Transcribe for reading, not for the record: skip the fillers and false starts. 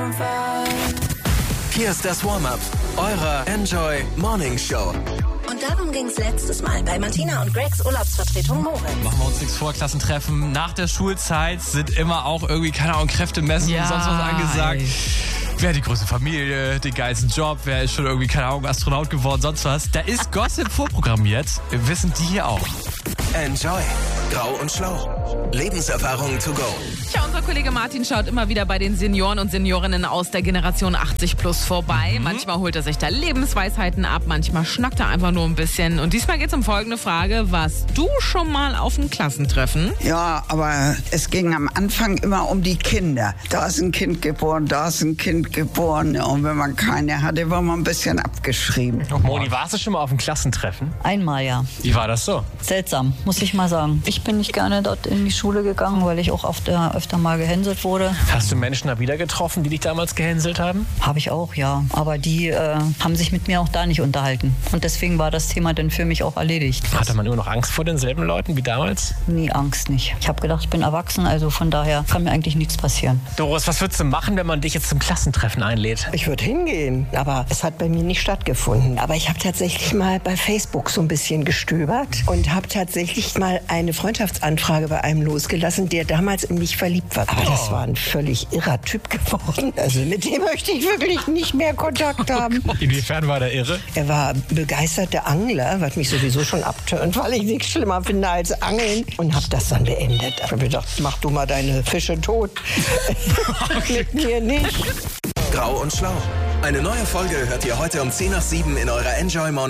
Hier ist das Warm-Up eurer Enjoy Morning Show. Und darum ging es letztes Mal bei Martina und Gregs Urlaubsvertretung Moritz. Machen wir uns nichts vor, Klassentreffen nach der Schulzeit sind immer auch irgendwie, keine Ahnung, Kräftemessen und sonst was angesagt. Wer hat die größte Familie, den geilsten Job, wer ist schon irgendwie, keine Ahnung, Astronaut geworden, sonst was. Da ist Gossip vorprogrammiert. Wir wissen die hier auch. Enjoy. Grau und Schlau. Lebenserfahrung to go. Ja, unser Kollege Martin schaut immer wieder bei den Senioren und Seniorinnen aus der Generation 80 plus vorbei. Manchmal holt er sich da Lebensweisheiten ab, manchmal schnackt er einfach nur ein bisschen. Und diesmal geht es um folgende Frage. Warst du schon mal auf einem Klassentreffen? Ja, aber es ging am Anfang immer um die Kinder. Da ist ein Kind geboren, da ist ein Kind geboren. Und wenn man keine hatte, war man ein bisschen abgeschrieben. Moni, warst du schon mal auf einem Klassentreffen? Einmal, ja. Wie war das so? Seltsam, muss ich mal sagen. Ich bin nicht gerne dort in die Schule gegangen, weil ich auch öfter mal gehänselt wurde. Hast du Menschen da wieder getroffen, die dich damals gehänselt haben? Habe ich auch, ja. Aber die haben sich mit mir auch da nicht unterhalten. Und deswegen war das Thema dann für mich auch erledigt. Hatte man immer noch Angst vor denselben Leuten wie damals? Nie Angst, nicht. Ich habe gedacht, ich bin erwachsen, also von daher kann mir eigentlich nichts passieren. Doris, was würdest du machen, wenn man dich jetzt zum Klassentreffen einlädt? Ich würde hingehen, aber es hat bei mir nicht stattgefunden. Aber ich habe tatsächlich mal bei Facebook so ein bisschen gestöbert und habe tatsächlich mal eine Freundschaftsanfrage bei einem losgelassen, der damals in mich verliebt war. Aber das war ein völlig irrer Typ geworden. Also mit dem möchte ich wirklich nicht mehr Kontakt haben. Inwiefern war der irre? Er war begeisterter Angler, was mich sowieso schon abtönt, weil ich nichts schlimmer finde als Angeln. Und habe das dann beendet. Ich habe gedacht, mach du mal deine Fische tot. Mit mir nicht. Grau und Schlau. Eine neue Folge hört ihr heute um 6:10 in eurer Enjoy Morning